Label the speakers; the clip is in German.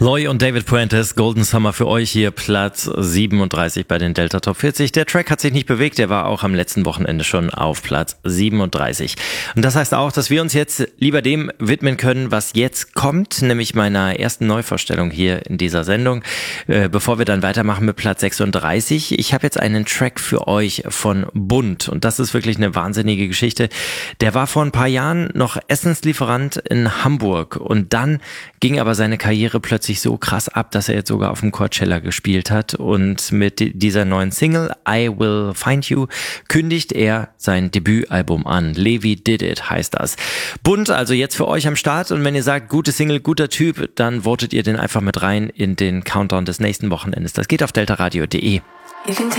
Speaker 1: Loy und David Puentes, Golden Summer für euch hier, Platz 37 bei den Delta Top 40. Der Track hat sich nicht bewegt, der war auch am letzten Wochenende schon auf Platz 37. Und das heißt auch, dass wir uns jetzt lieber dem widmen können, was jetzt kommt, nämlich meiner ersten Neuvorstellung hier in dieser Sendung. Bevor wir dann weitermachen mit Platz 36, ich habe jetzt einen Track für euch von Bund und das ist wirklich eine wahnsinnige Geschichte. Der war vor ein paar Jahren noch Essenslieferant in Hamburg und dann ging aber seine Karriere plötzlich so krass ab, dass er jetzt sogar auf dem Coachella gespielt hat und mit dieser neuen Single I Will Find You kündigt er sein Debütalbum an. Levi Did It heißt das. Bund also jetzt für euch am Start und wenn ihr sagt, gute Single, guter Typ, dann votet ihr den einfach mit rein in den Countdown des nächsten Wochenendes. Das geht auf deltaradio.de.